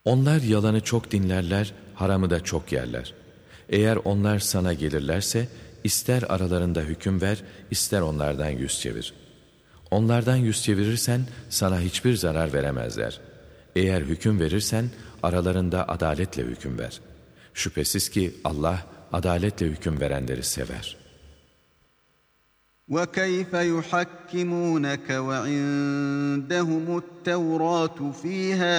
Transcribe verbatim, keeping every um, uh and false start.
Onlar yalanı çok dinlerler, haramı da çok yerler. Eğer onlar sana gelirlerse, ister aralarında hüküm ver, ister onlardan yüz çevir. Onlardan yüz çevirirsen, sana hiçbir zarar veremezler. Eğer hüküm verirsen, aralarında adaletle hüküm ver. Şüphesiz ki Allah, adaletle hüküm verenleri sever. وَكَيْفَ يُحَكِّمُونَكَ وَعِندَهُمُ التَّوْرَاةُ فِيهَا